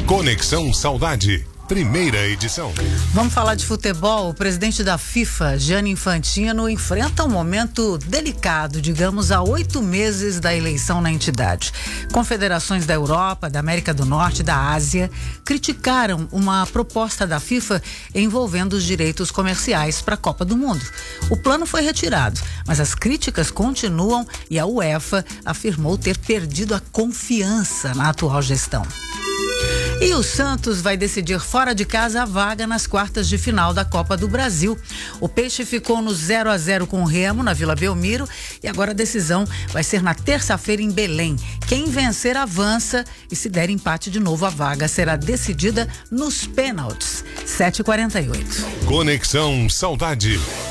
Conexão Saudade, primeira edição. Vamos falar de futebol. O presidente da FIFA, Gianni Infantino, enfrenta um momento delicado, digamos, há 8 meses da eleição na entidade. Confederações da Europa, da América do Norte e da Ásia criticaram uma proposta da FIFA envolvendo os direitos comerciais para a Copa do Mundo. O plano foi retirado, mas as críticas continuam e a UEFA afirmou ter perdido a confiança na atual gestão. E o Santos vai decidir fora de casa a vaga nas quartas de final da Copa do Brasil. O Peixe ficou no 0-0 com o Remo na Vila Belmiro e agora a decisão vai ser na terça-feira em Belém. Quem vencer avança e se der empate de novo a vaga será decidida nos pênaltis. 7h48. Conexão Saudade.